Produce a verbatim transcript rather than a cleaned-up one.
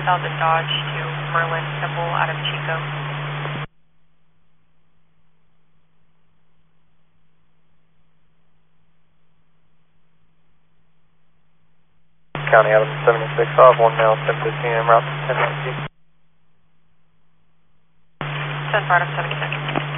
thousand Dodge to Merlin Temple out of Chico. County Adam seventy-six off, one mile, ten fifteen, en route to ten nineteen. ten Adam seventy-six.